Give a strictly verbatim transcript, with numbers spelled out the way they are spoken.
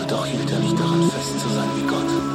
Doch hielt er nicht daran fest zu sein wie Gott.